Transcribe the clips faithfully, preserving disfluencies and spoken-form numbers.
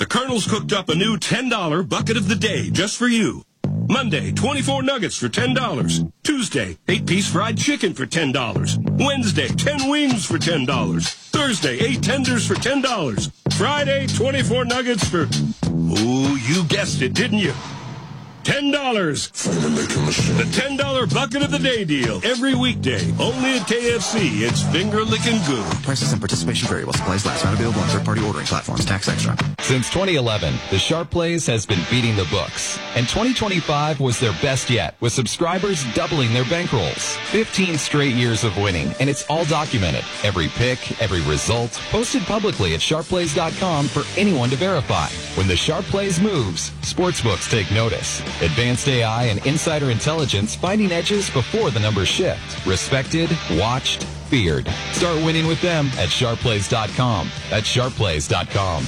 Colonel's cooked up a new ten dollar bucket of the day just for you. Monday, twenty-four nuggets for ten dollars. Tuesday, eight-piece fried chicken for ten dollars. Wednesday, ten wings for ten dollars. Thursday, eight tenders for ten dollars. Friday, twenty-four nuggets for... Ooh, you guessed it, didn't you? ten dollars. The ten dollar bucket of the day deal. Every weekday. Only at K F C. It's finger-licking good. Prices and participation vary while supplies last. Not available on third-party ordering platforms. Tax extra. Since twenty eleven, the Sharp Plays has been beating the books. And twenty twenty-five was their best yet, with subscribers doubling their bankrolls. fifteen straight years of winning, and it's all documented. Every pick, every result, posted publicly at sharp plays dot com for anyone to verify. When the Sharp Plays moves, sportsbooks take notice. Advanced A I and insider intelligence finding edges before the numbers shift. Respected, watched, feared. Start winning with them at sharp plays dot com. That's sharp plays dot com.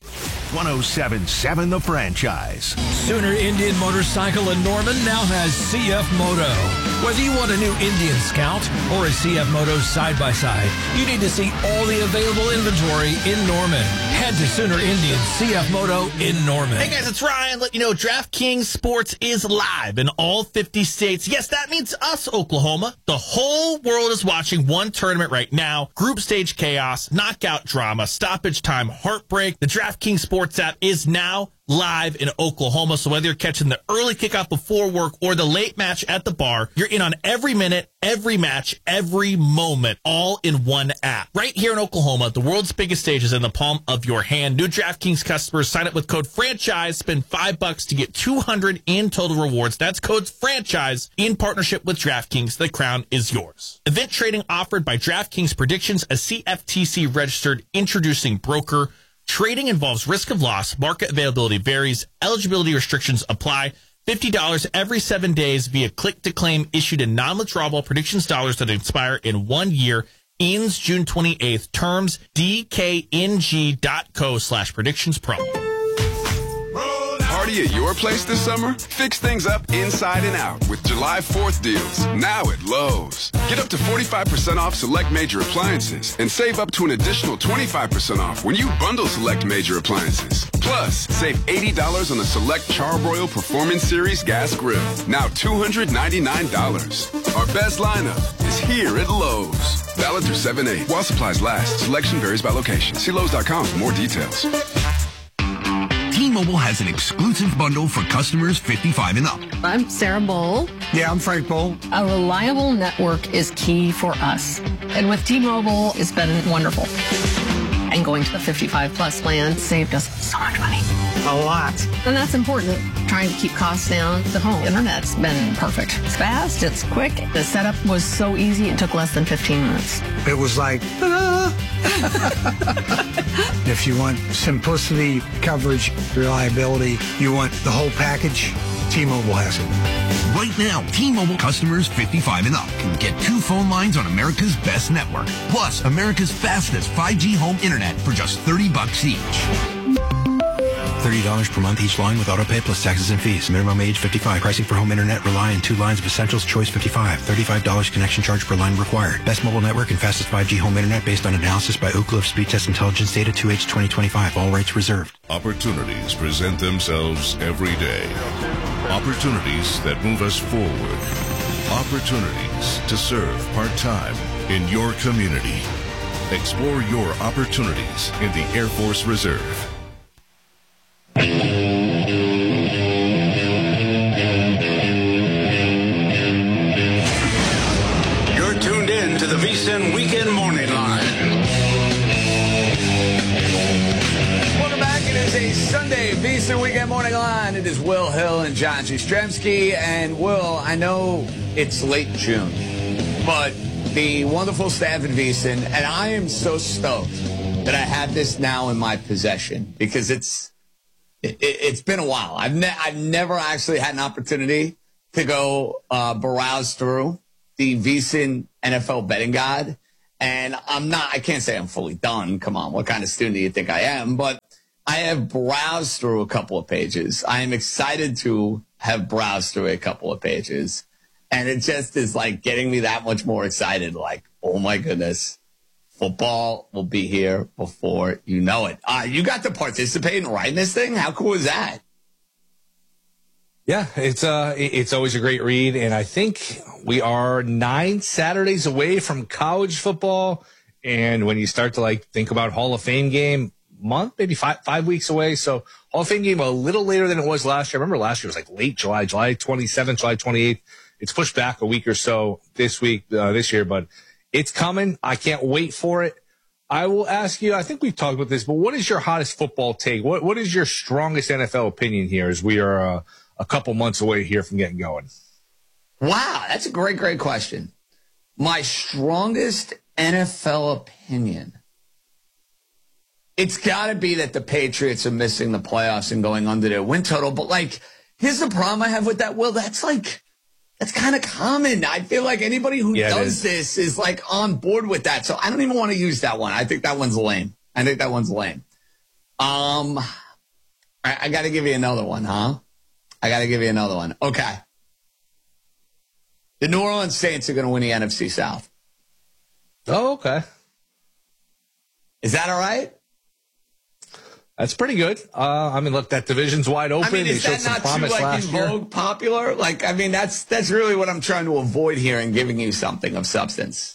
one oh seven point seven The Franchise. Sooner Indian Motorcycle in Norman now has C F Moto. Whether you want a new Indian Scout or a C F Moto side-by-side, you need to see all the available inventory in Norman. Head to Sooner Indian C F Moto in Norman. Hey guys, it's Ryan. Let you know DraftKings Sports is live in all fifty states. Yes, that means us, Oklahoma. The whole world is watching one tournament right now. Group stage chaos, knockout drama, stoppage time, heartbreak. The DraftKings Sports app is now live in Oklahoma. So whether you're catching the early kickoff before work or the late match at the bar, you're in on every minute, every match, every moment, all in one app. Right here in Oklahoma, the world's biggest stage is in the palm of your hand. New DraftKings customers sign up with code FRANCHISE, spend five bucks to get two hundred in total rewards. That's code FRANCHISE in partnership with DraftKings. The crown is yours. Event trading offered by DraftKings Predictions, a C F T C registered introducing broker. Trading involves risk of loss. Market availability varies. Eligibility restrictions apply. fifty dollars every seven days via click-to-claim issued in non-withdrawable predictions dollars that expire in one year. Ends June twenty-eighth. Terms D K N G dot co slash predictions pro. Party at your place this summer? Fix things up inside and out with July fourth deals, now at Lowe's. Get up to forty-five percent off select major appliances and save up to an additional twenty-five percent off when you bundle select major appliances. Plus, save eighty dollars on the select Charbroil Performance Series gas grill, now two hundred ninety-nine dollars. Our best lineup is here at Lowe's. Valid through seven eight. While supplies last, selection varies by location. See Lowe's dot com for more details. T-Mobile has an exclusive bundle for customers fifty-five and up. I'm Sarah Bowl. Yeah, I'm Frank Bowl. A reliable network is key for us. And with T-Mobile, it's been wonderful. And going to the fifty-five plus plan saved us so much money. A lot. And that's important. Trying to keep costs down. The home internet's been perfect. It's fast, it's quick. The setup was so easy, it took less than fifteen minutes. It was like, ah. If you want simplicity, coverage, reliability, you want the whole package, T-Mobile has it. Right now, T-Mobile customers fifty-five and up can get two phone lines on America's best network, plus America's fastest five G home internet for just thirty bucks each. thirty dollars per month each line with autopay plus taxes and fees. Minimum age fifty-five. Pricing for home internet rely on two lines of Essentials Choice fifty-five. thirty-five dollars connection charge per line required. Best mobile network and fastest five G home internet based on analysis by Oak Cliff Speed Test Intelligence Data two H twenty twenty-five. All rates reserved. Opportunities present themselves every day. Opportunities that move us forward. Opportunities to serve part-time in your community. Explore your opportunities in the Air Force Reserve. You're tuned in to the VSiN Weekend Morning Line. Welcome back. It is a Sunday VSiN Weekend Morning Line. It is Will Hill and John Jastrzemski. And Will, I know it's late June, but the wonderful staff at VSiN, and I am so stoked that I have this now in my possession because it's It, it, it's been a while. I've ne- I've never actually had an opportunity to go uh, browse through the VSiN N F L betting guide, and I'm not. I can't say I'm fully done. Come on, what kind of student do you think I am? But I have browsed through a couple of pages. I am excited to have browsed through a couple of pages, and it just is like getting me that much more excited. Like, oh my goodness, Football will be here before you know it. Uh, you got to participate in writing this thing? How cool is that? Yeah, it's uh, it's always a great read, and I think we are nine Saturdays away from college football. And when you start to like think about Hall of Fame game, month, maybe five five weeks away. So Hall of Fame game a little later than it was last year. I remember last year was like late July, July twenty-seventh, July twenty-eighth. It's pushed back a week or so this week, uh, this year, but it's coming. I can't wait for it. I will ask you, I think we've talked about this, but what is your hottest football take? What What is your strongest N F L opinion here as we are uh, a couple months away here from getting going? Wow, that's a great, great question. My strongest N F L opinion. It's got to be that the Patriots are missing the playoffs and going under their win total. But, like, here's the problem I have with that, Will. That's, like, that's kind of common. I feel like anybody who yeah, does is. this is, like, on board with that. So I don't even want to use that one. I think that one's lame. I think that one's lame. Um, I, I got to give you another one, huh? I got to give you another one. Okay. The New Orleans Saints are going to win the N F C South. Oh, okay. Is that all right? That's pretty good. Uh, I mean, look, that division's wide open. I mean, is they that showed some not promise too, like, last in year. vogue, popular? Like, I mean, that's that's really what I'm trying to avoid here and giving you something of substance.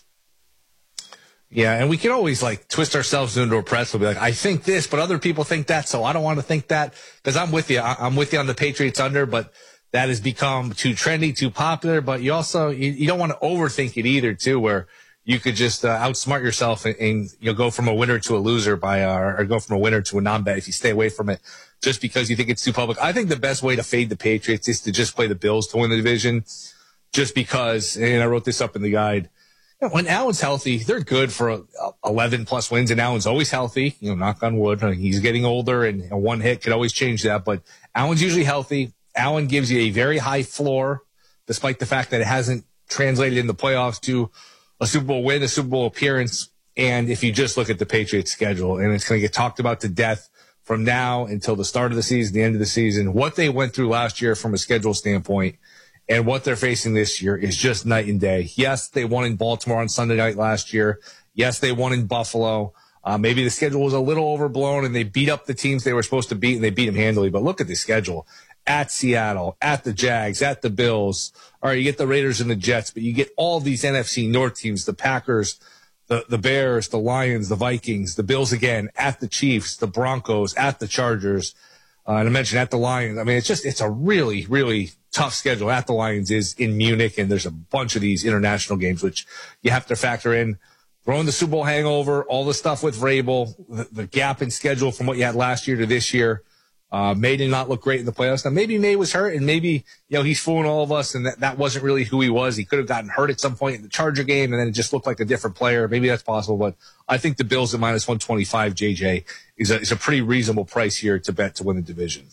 Yeah, and we can always, like, twist ourselves into a press. We'll be like, I think this, but other people think that, so I don't want to think that. Because I'm with you. I- I'm with you on the Patriots under, but that has become too trendy, too popular. But you also, you, you don't want to overthink it either, too, where you could just uh, outsmart yourself and, and you'll go from a winner to a loser by, uh, or go from a winner to a non-bet if you stay away from it just because you think it's too public. I think the best way to fade the Patriots is to just play the Bills to win the division just because, and I wrote this up in the guide, you know, when Allen's healthy, they're good for eleven plus wins, and Allen's always healthy. You know, knock on wood. He's getting older, and one hit could always change that. But Allen's usually healthy. Allen gives you a very high floor, despite the fact that it hasn't translated in the playoffs to a Super Bowl win, a Super Bowl appearance. And if you just look at the Patriots schedule, and it's going to get talked about to death from now until the start of the season, the end of the season, what they went through last year from a schedule standpoint and what they're facing this year is just night and day. Yes, they won in Baltimore on Sunday night last year. Yes, they won in Buffalo. Uh, maybe the schedule was a little overblown and they beat up the teams they were supposed to beat and they beat them handily. But look at the schedule. At Seattle, at the Jags, at the Bills. All right, you get the Raiders and the Jets, but you get all these N F C North teams, the Packers, the, the Bears, the Lions, the Vikings, the Bills again, at the Chiefs, the Broncos, at the Chargers. Uh, and I mentioned at the Lions. I mean, it's just, it's a really, really tough schedule. At the Lions is in Munich, and there's a bunch of these international games, which you have to factor in. Throwing the Super Bowl hangover, all the stuff with Vrabel, the, the gap in schedule from what you had last year to this year. Uh, May did not look great in the playoffs. Now, maybe May was hurt, and maybe, you know, he's fooling all of us, and that, that wasn't really who he was. He could have gotten hurt at some point in the Charger game, and then it just looked like a different player. Maybe that's possible, but I think the Bills at minus one twenty-five, J J, is a, is a pretty reasonable price here to bet to win the division.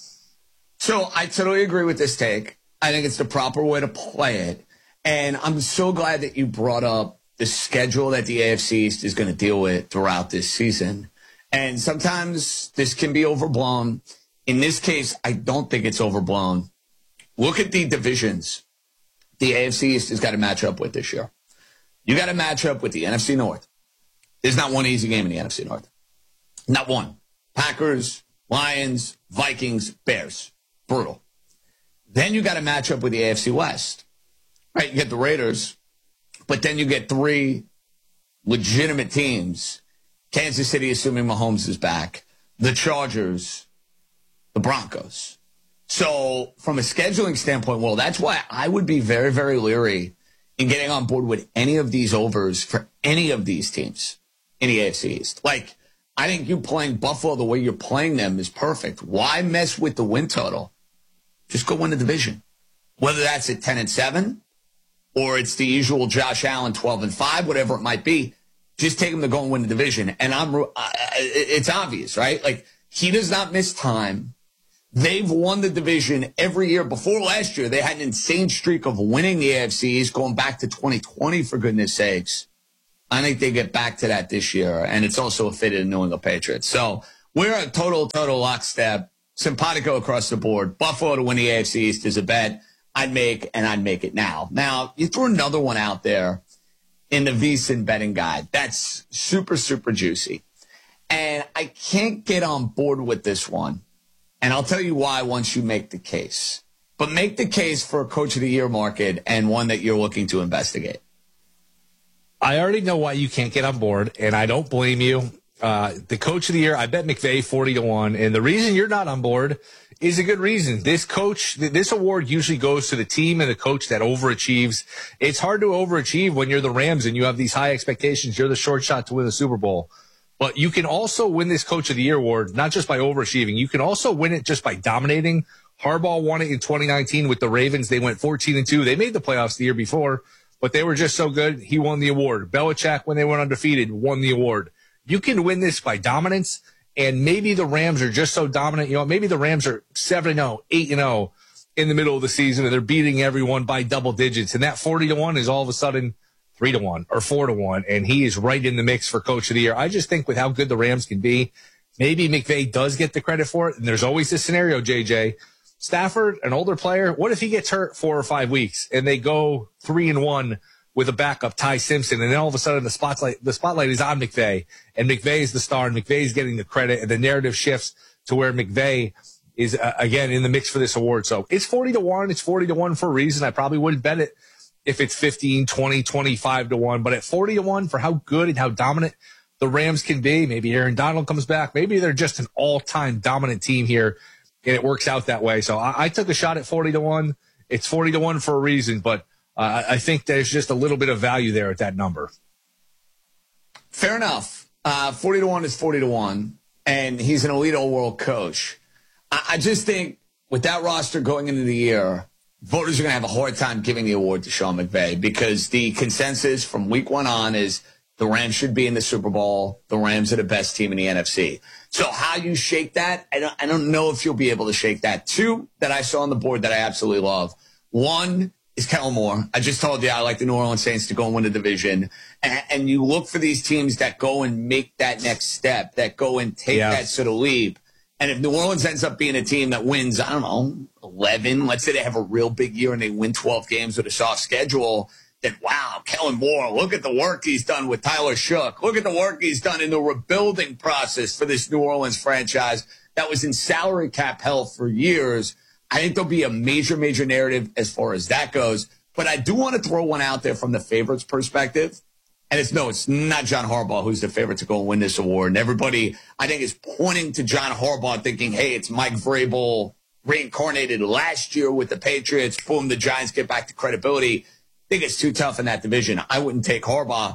So I totally agree with this take. I think it's the proper way to play it. And I'm so glad that you brought up the schedule that the A F C East is going to deal with throughout this season. And sometimes this can be overblown. In this case, I don't think it's overblown. Look at the divisions the A F C East has got to match up with this year. You got to match up with the N F C North. There's not one easy game in the N F C North. Not one. Packers, Lions, Vikings, Bears. Brutal. Then you got to match up with the A F C West. Right? You get the Raiders, but then you get three legitimate teams. Kansas City, assuming Mahomes is back. The Chargers, the Broncos. So from a scheduling standpoint, well, that's why I would be very, very leery in getting on board with any of these overs for any of these teams in the A F C East. Like, I think you playing Buffalo the way you're playing them is perfect. Why mess with the win total? Just go win the division. Whether that's at ten and seven or it's the usual Josh Allen twelve and five, whatever it might be, just take him to go and win the division. And I'm, uh, it's obvious, right? Like, he does not miss time. They've won the division every year. Before last year, they had an insane streak of winning the A F C East going back to twenty twenty, for goodness sakes. I think they get back to that this year, and it's also a fit in New England Patriots. So we're a total, total lockstep. Simpatico across the board. Buffalo to win the A F C East is a bet I'd make, and I'd make it now. Now, you throw another one out there. in the VSiN betting guide. That's super, super juicy. And I can't get on board with this one. And I'll tell you why once you make the case. But make the case for a Coach of the Year market and one that you're looking to investigate. I already know why you can't get on board, and I don't blame you. Uh, the Coach of the Year, I bet McVay forty to one. And the reason you're not on board is a good reason. This coach, this award usually goes to the team and the coach that overachieves. It's hard to overachieve when you're the Rams and you have these high expectations. You're the short shot to win the Super Bowl. But you can also win this Coach of the Year award, not just by overachieving. You can also win it just by dominating. Harbaugh won it in twenty nineteen with the Ravens. They went fourteen and two. They made the playoffs the year before, but they were just so good. He won the award. Belichick, when they went undefeated, won the award. You can win this by dominance, and maybe the Rams are just so dominant. You know, maybe the Rams are seven and oh, eight and oh in the middle of the season, and they're beating everyone by double digits. And that forty to one is all of a sudden three to one or four to one, and he is right in the mix for Coach of the Year. I just think with how good the Rams can be, maybe McVay does get the credit for it. And there's always this scenario, J J. Stafford, an older player, what if he gets hurt four or five weeks and they go three and one with a backup, Ty Simpson, and then all of a sudden the spotlight the spotlight is on McVay, and McVay is the star, and McVay is getting the credit, and the narrative shifts to where McVay is uh, again in the mix for this award. So it's forty to one. It's forty to one for a reason. I probably wouldn't bet it if it's fifteen, twenty, twenty-five to one, but at forty to one for how good and how dominant the Rams can be, maybe Aaron Donald comes back, maybe they're just an all-time dominant team here, and it works out that way. So I, I took a shot at forty to one. It's forty to one for a reason, but uh, I think there's just a little bit of value there at that number. Fair enough. Uh, forty to one is forty to one, and he's an elite all-world coach. I, I just think with that roster going into the year, voters are going to have a hard time giving the award to Sean McVay because the consensus from week one on is the Rams should be in the Super Bowl. The Rams are the best team in the N F C. So how you shake that, I don't, I don't know if you'll be able to shake that. Two that I saw on the board that I absolutely love. One is Kellen Moore. I just told you I like the New Orleans Saints to go and win the division. And, and you look for these teams that go and make that next step, that go and take yeah. that sort of leap. And if New Orleans ends up being a team that wins, I don't know, eleven, let's say they have a real big year and they win twelve games with a soft schedule, then wow, Kellen Moore, look at the work he's done with Tyler Shook. Look at the work he's done in the rebuilding process for this New Orleans franchise that was in salary cap hell for years. I think there'll be a major, major narrative as far as that goes. But I do want to throw one out there from the favorites perspective. And it's no, it's not John Harbaugh who's the favorite to go and win this award. And everybody, I think, is pointing to John Harbaugh thinking, hey, it's Mike Vrabel reincarnated last year with the Patriots. Boom, the Giants get back to credibility. I think it's too tough in that division. I wouldn't take Harbaugh.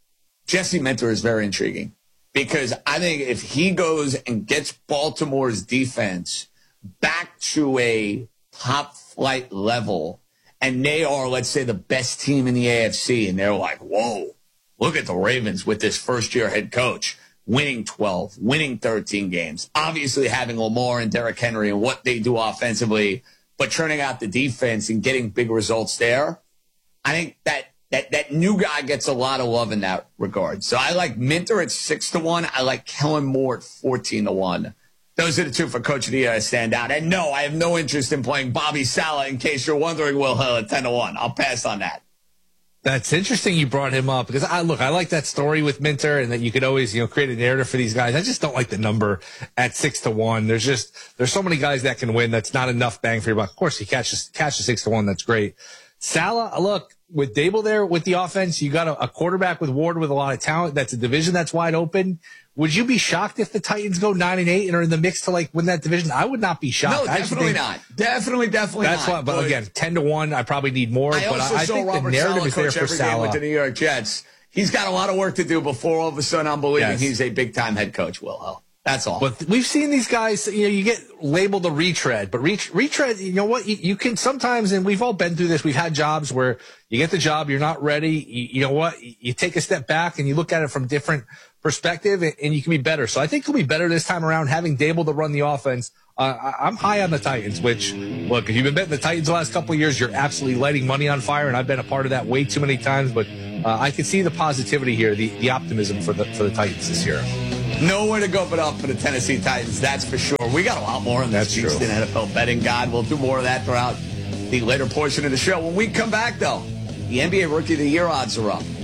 Jesse Minter is very intriguing because I think if he goes and gets Baltimore's defense back to a top flight level and they are, let's say, the best team in the A F C and they're like, whoa, look at the Ravens with this first-year head coach winning twelve, winning thirteen games, obviously having Lamar and Derrick Henry and what they do offensively, but turning out the defense and getting big results there. I think that that that new guy gets a lot of love in that regard. So I like Minter at six to one. I like Kellen Moore at fourteen to one. Those are the two for Coach of the Year that stand out. And no, I have no interest in playing Bobby Saleh, in case you're wondering, Will Hill, at ten to one. I'll pass on that. That's interesting you brought him up because I look, I like that story with Minter and that you could always, you know, create a narrative for these guys. I just don't like the number at six to one. There's just, there's so many guys that can win. That's not enough bang for your buck. Of course, he catches, catches six to one. That's great. Saleh, look, with Dable there with the offense, you got a, a quarterback with Ward with a lot of talent. That's a division that's wide open. Would you be shocked if the Titans go nine and eight and are in the mix to like win that division? I would not be shocked. No, definitely not. Definitely, definitely that's not. That's why, but again, ten to one, I probably need more. I but also I, I saw think Robert the narrative Saleh is there coach for every game Saleh with the New York Jets. He's got a lot of work to do before all of a sudden I'm believing yes. he's a big-time head coach, Will Hill. That's all. But we've seen these guys, you know, you get labeled a retread, but ret- retread, you know what, you, you can sometimes, and we've all been through this, we've had jobs where you get the job, you're not ready, you, you know what, you take a step back and you look at it from different perspective and, and you can be better. So I think he'll be better this time around having Dable to run the offense. Uh, I, I'm high on the Titans, which, look, if you've been betting the Titans the last couple of years, you're absolutely lighting money on fire, and I've been a part of that way too many times, but uh, I can see the positivity here, the, the optimism for the, for the Titans this year. Nowhere to go but up for the Tennessee Titans, that's for sure. We got a lot more in this Houston N F L betting guide. We'll do more of that throughout the later portion of the show. When we come back, though, the N B A Rookie of the Year odds are up.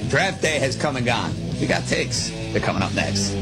Draft day has come and gone. We got takes. They're coming up next.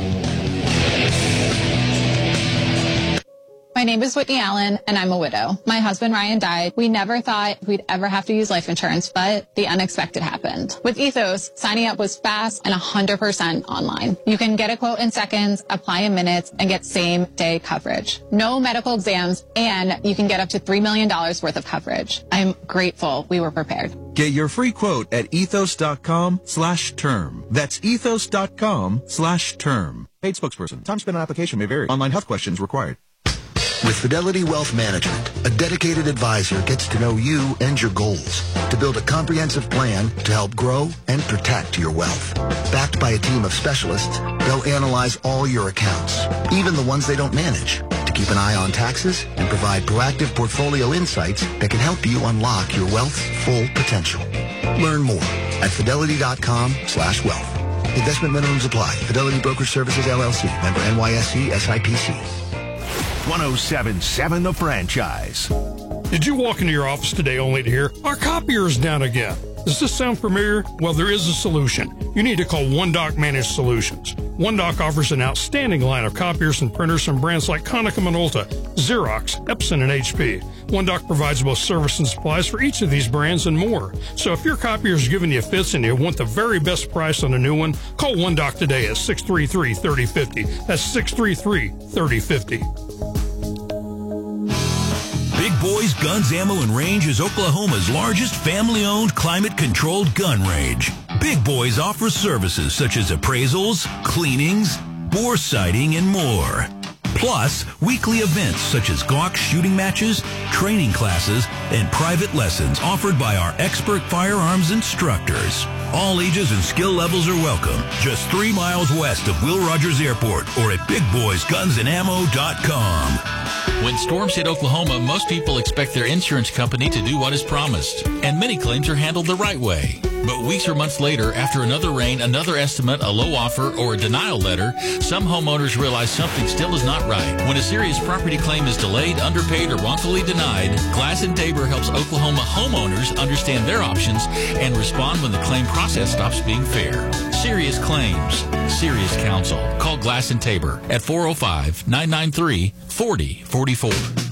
My name is Whitney Allen, and I'm a widow. My husband, Ryan, died. We never thought we'd ever have to use life insurance, but the unexpected happened. With Ethos, signing up was fast and one hundred percent online. You can get a quote in seconds, apply in minutes, and get same-day coverage. No medical exams, and you can get up to three million dollars worth of coverage. I'm grateful we were prepared. Get your free quote at ethos.com slash term. That's ethos.com slash term. Paid spokesperson. Time spent on application may vary. Online health questions required. With Fidelity Wealth Management, a dedicated advisor gets to know you and your goals to build a comprehensive plan to help grow and protect your wealth. Backed by a team of specialists, they'll analyze all your accounts, even the ones they don't manage, to keep an eye on taxes and provide proactive portfolio insights that can help you unlock your wealth's full potential. Learn more at fidelity.com slash wealth. Investment minimums apply. Fidelity Brokerage Services, L L C. Member N Y S E, S I P C. one oh seven point seven The Franchise. Did you walk into your office today only to hear, our copier is down again? Does this sound familiar? Well, there is a solution. You need to call OneDoc Managed Solutions. OneDoc offers an outstanding line of copiers and printers from brands like Konica Minolta, Xerox, Epson, and H P. OneDoc provides both service and supplies for each of these brands and more. So if your copier is giving you fits and you want the very best price on a new one, call OneDoc today at six three three, three oh five oh. That's six three three, three oh five oh. Big Boys Guns, Ammo, and Range is Oklahoma's largest family-owned, climate-controlled gun range. Big Boys offers services such as appraisals, cleanings, bore sighting, and more. Plus, weekly events such as Glock shooting matches, training classes, and private lessons offered by our expert firearms instructors. All ages and skill levels are welcome. Just three miles west of Will Rogers Airport or at big boys guns and ammo dot com. When storms hit Oklahoma, most people expect their insurance company to do what is promised, and many claims are handled the right way. But weeks or months later, after another rain, another estimate, a low offer, or a denial letter, some homeowners realize something still is not right. When a serious property claim is delayed, underpaid, or wrongfully denied, Glass and Tabor helps Oklahoma homeowners understand their options and respond when the claim process stops being fair. Serious claims, serious counsel. Call Glass and Tabor at four oh five, nine nine three, four oh four four.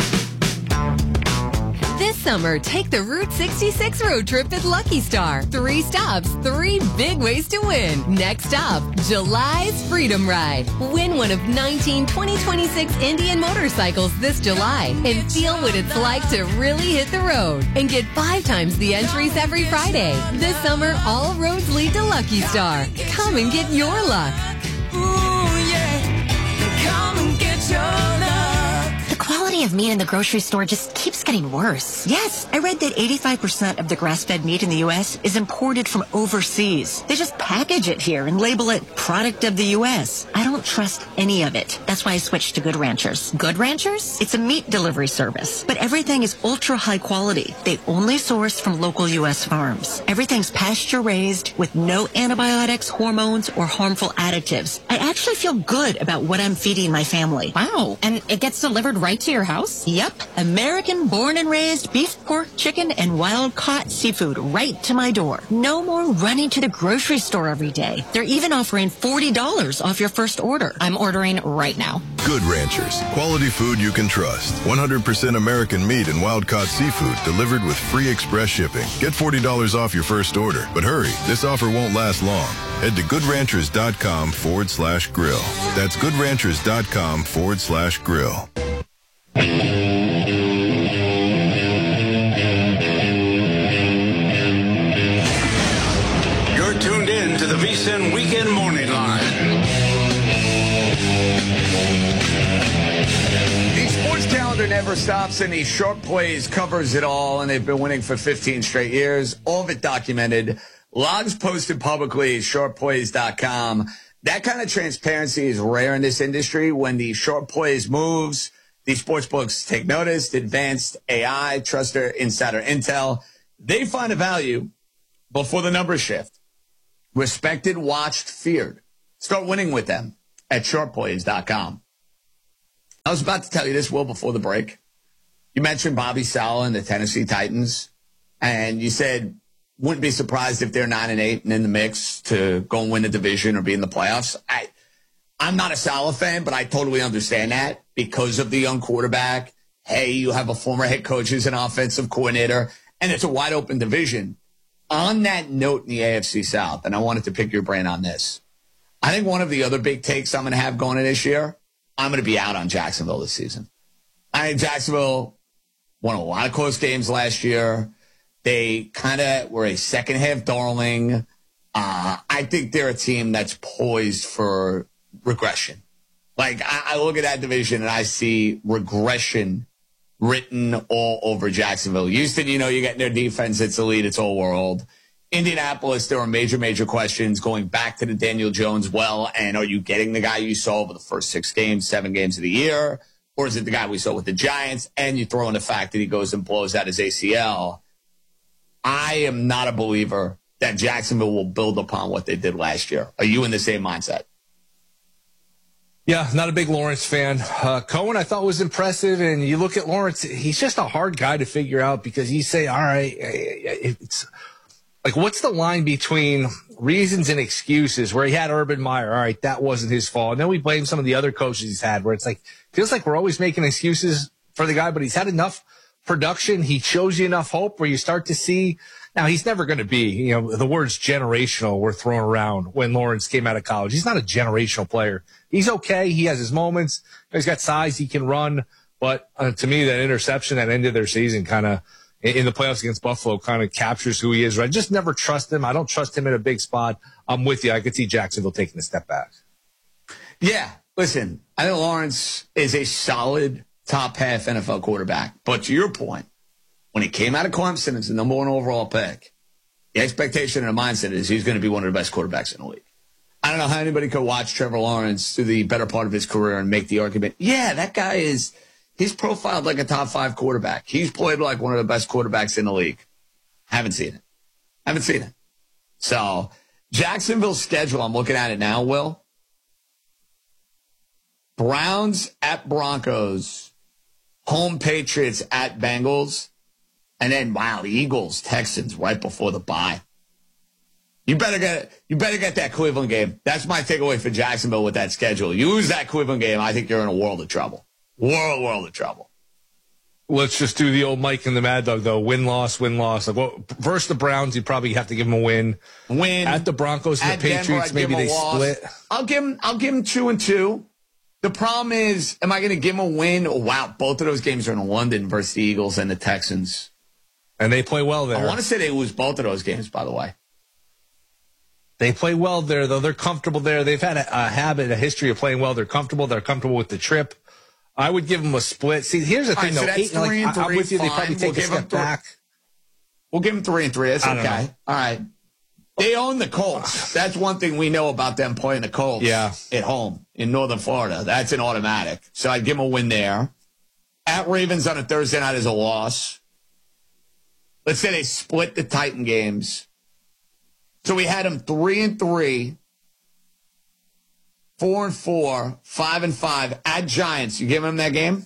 This summer, take the Route sixty-six road trip at Lucky Star. Three stops, three big ways to win. Next stop, July's Freedom Ride. Win one of nineteen twenty twenty-six Indian motorcycles this July and feel what it's like to really hit the road. And get five times the entries every Friday. This summer, all roads lead to Lucky Star. Come and get your luck. Ooh, yeah. Come and get your luck. The quality of meat in the grocery store just keeps getting worse. Yes, I read that eighty-five percent of the grass-fed meat in the U S is imported from overseas. They just package it here and label it product of the U S. I don't trust any of it. That's why I switched to Good Ranchers. Good Ranchers? It's a meat delivery service, but everything is ultra high quality. They only source from local U S farms. Everything's pasture-raised with no antibiotics, hormones, or harmful additives. I actually feel good about what I'm feeding my family. Wow, and it gets delivered right to your house? Yep. American born and raised beef, pork, chicken, and wild-caught seafood right to my door. No more running to the grocery store every day. They're even offering forty dollars off your first order. I'm ordering right now. Good Ranchers. Quality food you can trust. one hundred percent American meat and wild-caught seafood delivered with free express shipping. Get forty dollars off your first order. But hurry, this offer won't last long. Head to goodranchers.com forward slash grill. That's goodranchers.com forward slash grill. You're tuned in to the VSiN Weekend Morning Line. The sports calendar never stops, and the Short Plays covers it all, and they've been winning for fifteen straight years. All of it documented. Logs posted publicly at short plays dot com. That kind of transparency is rare in this industry. When the Short Plays moves, the sports books take notice. Advanced A I, Truster, Insider Intel, they find a value before the numbers shift. Respected, watched, feared. Start winning with them at short plays dot com. I was about to tell you this, Will, before the break. You mentioned Bobby Saleh and the Tennessee Titans, and you said wouldn't be surprised if they're nine and eight and in the mix to go and win the division or be in the playoffs. I, I'm not a Saleh fan, but I totally understand that because of the young quarterback. Hey, you have a former head coach who's an offensive coordinator, and it's a wide open division. On that note in the A F C South, and I wanted to pick your brain on this, I think one of the other big takes I'm going to have going in this year, I'm going to be out on Jacksonville this season. I think Jacksonville won a lot of close games last year. They kind of were a second half darling. Uh, I think they're a team that's poised for regression. Like, I, I look at that division and I see regression written all over Jacksonville. Houston, you know, you get their defense, it's elite, it's all world. Indianapolis, there are major, major questions going back to the Daniel Jones well, and are you getting the guy you saw over the first six games, seven games of the year, or is it the guy we saw with the Giants, and you throw in the fact that he goes and blows out his A C L? I am not a believer that Jacksonville will build upon what they did last year. Are you in the same mindset? Yeah, not a big Lawrence fan. Uh, Cohen, I thought was impressive, and you look at Lawrence, he's just a hard guy to figure out because you say, all right, it's like, what's the line between reasons and excuses where he had Urban Meyer? All right, that wasn't his fault. And then we blame some of the other coaches he's had where it's like, feels like we're always making excuses for the guy, but he's had enough production. He shows you enough hope where you start to see. Now, he's never going to be, you know, the words generational were thrown around when Lawrence came out of college. He's not a generational player. He's okay. He has his moments. He's got size. He can run. But uh, to me, that interception at the end of their season kind of in the playoffs against Buffalo kind of captures who he is. Right? I just never trust him. I don't trust him in a big spot. I'm with you. I could see Jacksonville taking a step back. Yeah. Listen, I think Lawrence is a solid top half N F L quarterback. But to your point, when he came out of Clemson as the number one overall pick, the expectation and the mindset is he's going to be one of the best quarterbacks in the league. I don't know how anybody could watch Trevor Lawrence through the better part of his career and make the argument, yeah, that guy is, he's profiled like a top five quarterback. He's played like one of the best quarterbacks in the league. Haven't seen it. Haven't seen it. So, Jacksonville's schedule, I'm looking at it now, Will. Browns at Broncos, home Patriots at Bengals, and then, wow, the Eagles, Texans right before the bye. You better get you better get that Cleveland game. That's my takeaway for Jacksonville with that schedule. You lose that Cleveland game, I think you're in a world of trouble. World, world of trouble. Let's just do the old Mike and the Mad Dog, though. Win, loss, win, loss. Like, well, versus the Browns, you probably have to give them a win. Win. At the Broncos and the Patriots, maybe they split. I'll give them, I'll give them two and two. The problem is, am I going to give them a win? Oh, wow, both of those games are in London versus the Eagles and the Texans. And they play well there. I want to say they lose both of those games, by the way. They play well there, though. They're comfortable there. They've had a, a habit, a history of playing well. They're comfortable. They're comfortable with the trip. I would give them a split. See, here's the thing, right, though. So Eight, like, and three, I'm with you. fine. They probably take we'll a step back. We'll give them three and three. That's I don't okay. know. All right. They own the Colts. That's one thing we know about them playing the Colts yeah. at home in Northern Florida. That's an automatic. So I'd give them a win there. At Ravens on a Thursday night is a loss. Let's say they split the Titan games. So we had them three and three, four and four, five and five at Giants. You give them that game?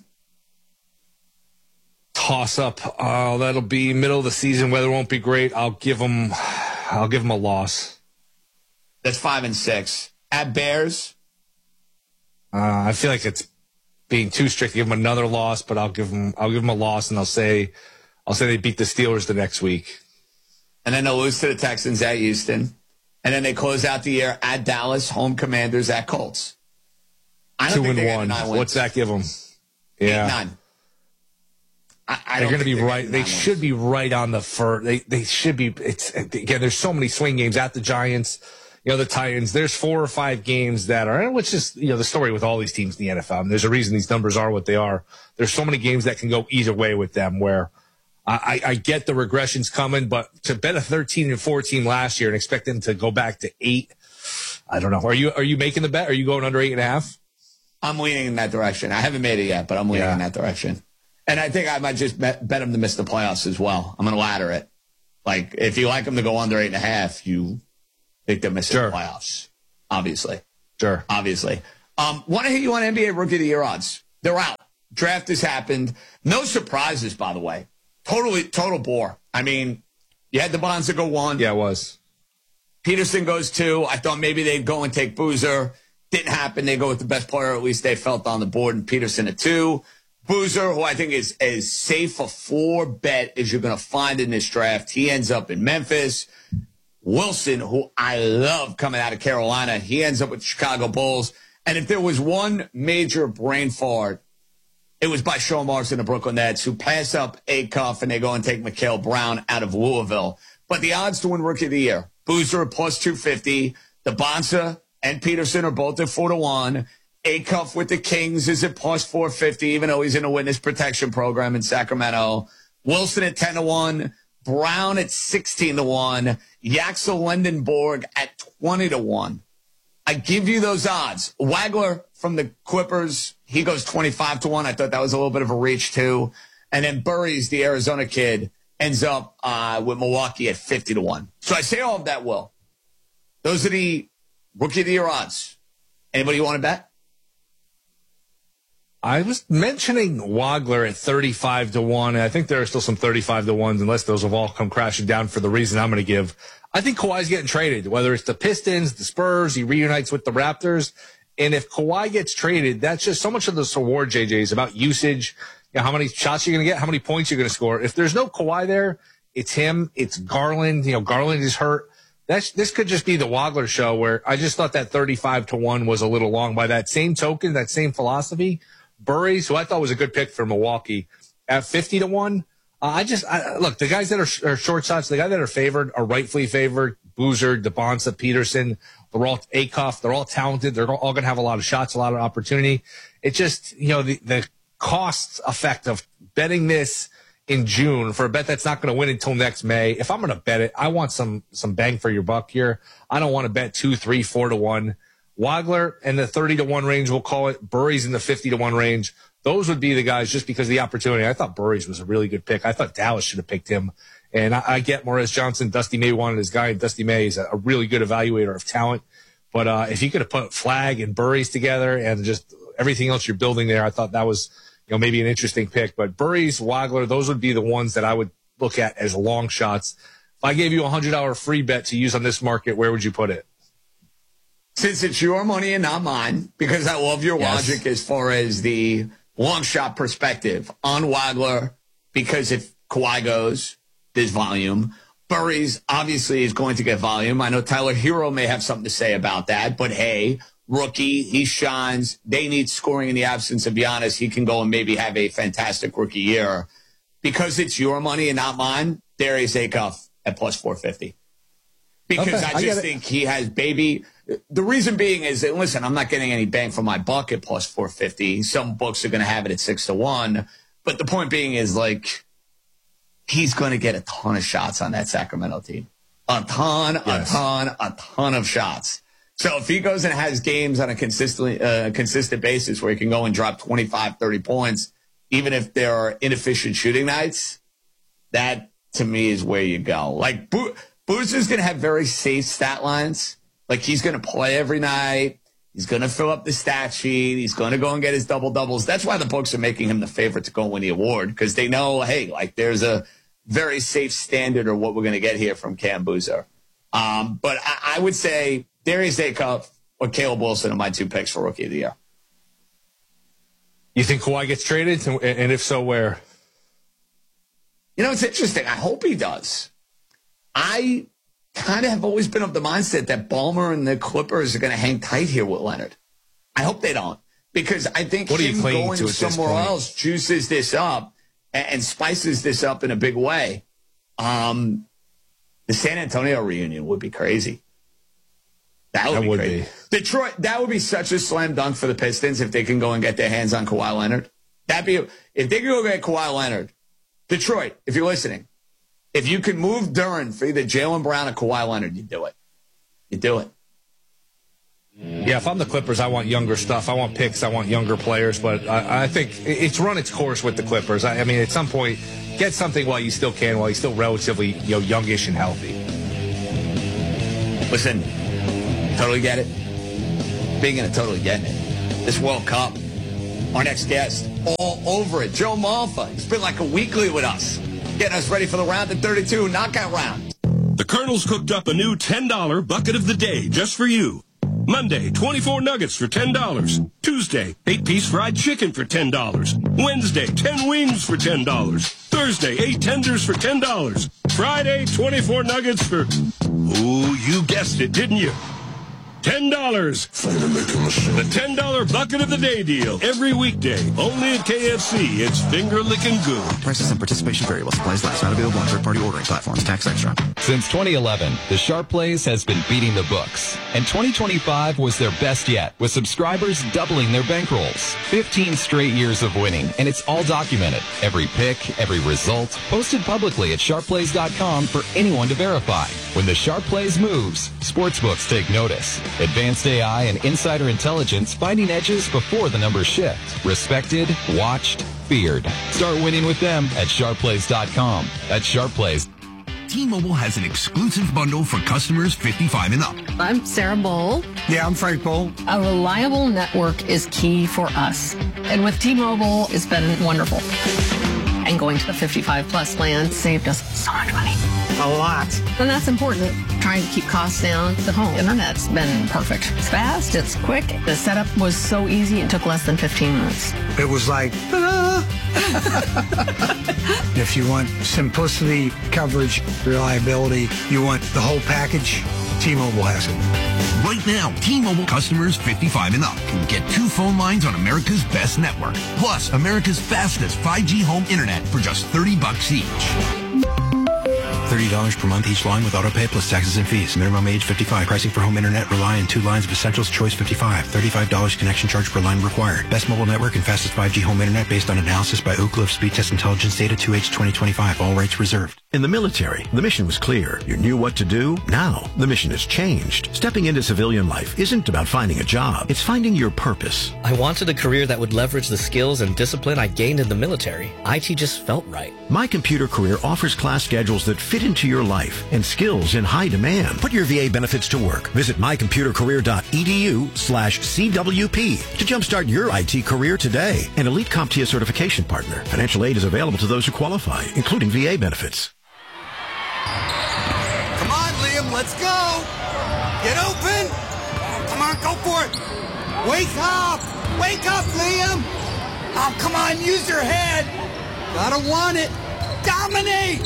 Toss up. Oh, that'll be middle of the season. Weather won't be great. I'll give them. I'll give them a loss. That's five and six at Bears. Uh, I feel like it's being too strict to give them another loss, but I'll give them. I'll give them a loss, and I'll say, I'll say they beat the Steelers the next week. And then they'll lose to the Texans at Houston. And then they close out the year at Dallas, home Commanders at Colts. I don't Two think and one. What's that give them? Yeah. Eight, nine. I, I they're going to be they're right. They wins. should be right on the first. They they should be. It's again. There's so many swing games at the Giants. You know, the Titans. There's four or five games that are, which is, you know, the story with all these teams in the N F L. And there's a reason these numbers are what they are. There's so many games that can go either way with them. Where I, I get the regressions coming, but to bet a thirteen and four team last year and expect them to go back to eight, I don't know. Are you are you making the bet? Are you going under eight and a half? I'm leaning in that direction. I haven't made it yet, but I'm leaning Yeah. in that direction. And I think I might just bet, bet them to miss the playoffs as well. I'm going to ladder it. Like, if you like them to go under eight and a half, you think they're missing Sure. the playoffs. Obviously. Sure. Obviously. Um, want to hit you on N B A Rookie of the Year odds. They're out. Draft has happened. No surprises, by the way. Totally, total bore. I mean, You had the Bonds go one. Yeah, it was. Peterson goes two. I thought maybe they'd go and take Boozer. Didn't happen. They go with the best player, at least they felt on the board, and Peterson at two. Boozer, who I think is as safe a four bet as you're going to find in this draft. He ends up in Memphis. Wilson, who I love coming out of Carolina, he ends up with the Chicago Bulls. And if there was one major brain fart, it was by Sean Marks and the Brooklyn Nets, who pass up Acuff and they go and take Mikal Brown out of Louisville. But the odds to win Rookie of the Year, Boozer at plus two fifty. The Bonsa and Peterson are both at four to one. Acuff with the Kings is at plus four fifty, even though he's in a witness protection program in Sacramento. Wilson at ten to one. Brown at sixteen to one. Yaxel Lendenborg at twenty to one. I give you those odds. Wagler from the Clippers, he goes twenty-five to one. I thought that was a little bit of a reach, too. And then Burries, the Arizona kid, ends up uh, with Milwaukee at fifty to one. So I say all of that, Will. Those are the Rookie of the Year odds. Anybody you want to bet? I was mentioning Wagler at thirty-five to one. And I think there are still some thirty-five to ones, unless those have all come crashing down for the reason I'm going to give. I think Kawhi's getting traded, whether it's the Pistons, the Spurs, he reunites with the Raptors. And if Kawhi gets traded, that's just so much of this award, J J, is about usage. You know, how many shots you're going to get, how many points you're going to score. If there's no Kawhi there, it's him, it's Garland. You know, Garland is hurt. That's, this could just be the Wagler show, where I just thought that thirty-five to one was a little long. By that same token, that same philosophy, Burries, who I thought was a good pick for Milwaukee, at fifty to one. Uh, I just, I, look, the guys that are, are short shots, the guys that are favored are rightfully favored. Boozer, DeBonsa, Peterson, they're all Acuff, they're all talented. They're all going to have a lot of shots, a lot of opportunity. It's just, you know, the, the cost effect of betting this in June for a bet that's not going to win until next May. If I'm going to bet it, I want some, some bang for your buck here. I don't want to bet two, three, four to one. Wagler in the thirty to one range, we'll call it. Burries in the fifty to one range. Those would be the guys just because of the opportunity. I thought Burries was a really good pick. I thought Dallas should have picked him. And I, I get Morris Johnson. Dusty May wanted his guy. And Dusty May is a, a really good evaluator of talent. But uh, if you could have put Flag and Burries together and just everything else you're building there, I thought that was, you know, maybe an interesting pick. But Burries, Wagler, those would be the ones that I would look at as long shots. If I gave you a one hundred dollars free bet to use on this market, where would you put it? Since it's your money and not mine, because I love your yes. logic as far as the long shot perspective on Wagler, because if Kawhi goes, there's volume. Burries obviously is going to get volume. I know Tyler Hero may have something to say about that, but hey, rookie, he shines. They need scoring in the absence of Giannis. He can go and maybe have a fantastic rookie year. Because it's your money and not mine, Darius Acuff at plus four fifty. Because okay, I just I think he has baby. The reason being is that, listen, I'm not getting any bang for my buck at plus four fifty. Some books are going to have it at six to one. But the point being is, like, he's going to get a ton of shots on that Sacramento team. A ton, yes. a ton, a ton of shots. So if he goes and has games on a consistently, uh, consistent basis where he can go and drop twenty-five, thirty points, even if there are inefficient shooting nights, that, to me, is where you go. Like, Bo- Boozer's going to have very safe stat lines. Like, he's going to play every night. He's going to fill up the stat sheet. He's going to go and get his double-doubles. That's why the books are making him the favorite to go win the award, because they know, hey, like, there's a very safe standard of what we're going to get here from Cam Boozer. Um, but I, I would say Darius Acuff or Caleb Wilson are my two picks for Rookie of the Year. You think Kawhi gets traded? And if so, where? You know, it's interesting. I hope he does. I kind of have always been of the mindset that Ballmer and the Clippers are going to hang tight here with Leonard. I hope they don't, because I think what him going somewhere else juices this up and, and spices this up in a big way. Um, the San Antonio reunion would be crazy. That would, that be, would crazy. be Detroit. That would be such a slam dunk for the Pistons if they can go and get their hands on Kawhi Leonard. That'd be if they could go get Kawhi Leonard. Detroit, if you're listening, if you could move Duren for either Jaylen Brown or Kawhi Leonard, you do it. You do it. Yeah, if I'm the Clippers, I want younger stuff. I want picks. I want younger players. But I, I think it's run its course with the Clippers. I, I mean, at some point, get something while you still can, while you're still relatively, you know, youngish and healthy. Listen, totally get it. Being in it, totally getting it. This World Cup, our next guest, all over it. Joe Malfa. He's been like a weekly with us. getting us ready for the round of thirty-two knockout round. The Colonel's cooked up a new ten dollar bucket of the day just for you. Monday, twenty-four nuggets for ten dollars. Tuesday, eight-piece fried chicken for ten dollars. Wednesday, ten wings for ten dollars. Thursday, eight tenders for ten dollars. Friday, twenty-four nuggets for... Ooh, you guessed it, didn't you? ten dollars. The ten dollar bucket of the day deal. Every weekday. Only at K F C. It's finger licking good. Prices and participation vary while supplies last. Not available on third-party ordering platforms. Tax extra. Since twenty eleven, the Sharp Plays has been beating the books. And twenty twenty-five was their best yet, with subscribers doubling their bankrolls. fifteen straight years of winning, and it's all documented. Every pick, every result, posted publicly at sharp plays dot com for anyone to verify. When the Sharp Plays moves, sportsbooks take notice. Advanced A I and insider intelligence finding edges before the numbers shift. Respected, watched, feared. Start winning with them at sharp plays dot com. That's Sharp Plays. T-Mobile has an exclusive bundle for customers fifty-five and up. I'm Sarah Bowl. Yeah, I'm Frank Bowl. A reliable network is key for us. And with T-Mobile, it's been wonderful. And going to the fifty-five plus plan saved us so much money. A lot. And that's important. Trying to keep costs down. The home internet's been perfect. It's fast, it's quick. The setup was so easy, it took less than fifteen minutes. It was like, ah. If you want simplicity, coverage, reliability, you want the whole package, T-Mobile has it. Right now, T-Mobile customers fifty-five and up can get two phone lines on America's best network, plus America's fastest five G home internet for just thirty bucks each. thirty dollars per month each line with auto pay plus taxes and fees. Minimum age fifty-five. Pricing for home internet rely on two lines of Essentials Choice fifty-five. thirty-five dollars connection charge per line required. Best mobile network and fastest five G home internet based on analysis by Oak Cliff Speed Test Intelligence Data two H twenty twenty-five. All rights reserved. In the military, the mission was clear. You knew what to do. Now, the mission has changed. Stepping into civilian life isn't about finding a job. It's finding your purpose. I wanted a career that would leverage the skills and discipline I gained in the military. I T just felt right. My Computer Career offers class schedules that fit into your life and skills in high demand. Put your V A benefits to work. Visit my computer career dot e d u slash C W P to jumpstart your I T career today. An Elite CompTIA certification partner. Financial aid is available to those who qualify, including V A benefits. Come on, Liam, let's go. Get open. Come on, go for it. Wake up. Wake up, Liam. Oh, come on, use your head. Gotta want it. Dominate.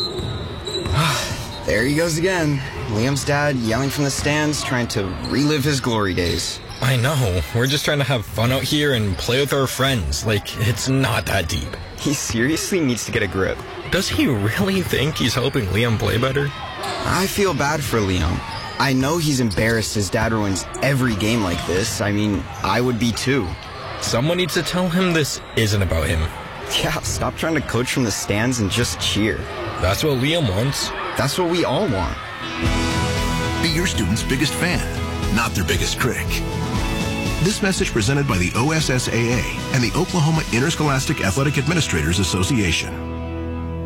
There he goes again. Liam's dad yelling from the stands, trying to relive his glory days. I know. We're just trying to have fun out here and play with our friends. Like, it's not that deep. He seriously needs to get a grip. Does he really think he's helping Liam play better? I feel bad for Liam. I know he's embarrassed his dad ruins every game like this. I mean, I would be too. Someone needs to tell him this isn't about him. Yeah, stop trying to coach from the stands and just cheer. That's what Liam wants. That's what we all want. Be your student's biggest fan, not their biggest critic. This message presented by the O S S A A and the Oklahoma Interscholastic Athletic Administrators Association.